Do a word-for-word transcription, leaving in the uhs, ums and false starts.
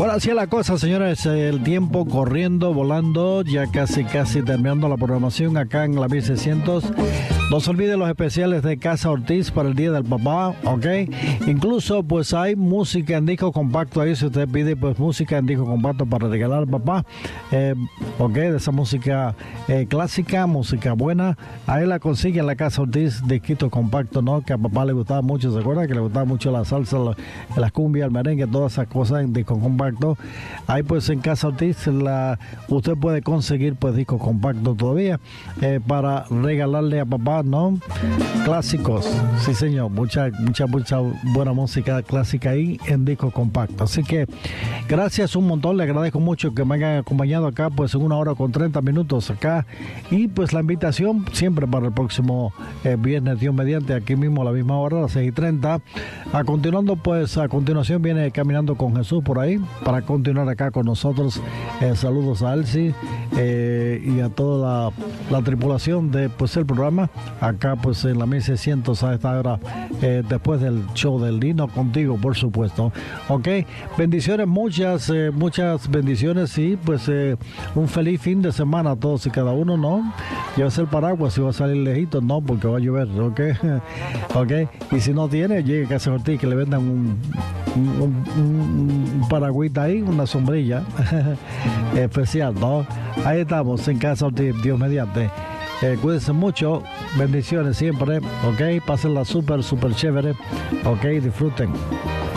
Bueno, así es la cosa, señores, el tiempo corriendo, volando, ya casi casi terminando la programación acá en la mil seiscientos. No se olviden los especiales de Casa Ortiz para el Día del Papá, ¿ok? Incluso pues hay música en disco compacto ahí, si usted pide pues música en disco compacto para regalar al papá, eh, ¿ok? De esa música eh, clásica, música buena, ahí la consigue en la Casa Ortiz, disquito compacto, ¿no? Que a papá le gustaba mucho, ¿se acuerda? Que le gustaba mucho la salsa, la, la cumbia, el merengue, todas esas cosas en disco compacto. Ahí pues en Casa Ortiz la, usted puede conseguir pues disco compacto todavía eh, para regalarle a papá, ¿no? Clásicos, sí señor, mucha, mucha, mucha buena música clásica ahí en disco compacto. Así que gracias un montón, le agradezco mucho que me hayan acompañado acá pues en una hora con treinta minutos acá, y pues la invitación siempre para el próximo eh, viernes, Dios mediante, aquí mismo a la misma hora, a las seis y treinta. A continuando pues, a continuación viene Caminando con Jesús por ahí, para continuar acá con nosotros. Eh, saludos a Elsie eh, y a toda la, la tripulación de pues el programa acá pues en la mil seiscientos a esta hora, eh, después del show del Lino Contigo, por supuesto. Ok, bendiciones, muchas eh, muchas bendiciones, y pues eh, un feliz fin de semana a todos y cada uno, ¿no? Llévese el paraguas si va a salir lejito, no, porque va a llover, ok. Ok, y si no tiene, llegue a Casa Ortiz que le vendan un un, un, un paragüita ahí, una sombrilla especial, ¿no? Ahí estamos en Casa Ortiz, Dios mediante. Eh, cuídense mucho, bendiciones siempre, ok, pásenla súper, súper chévere, ok, disfruten.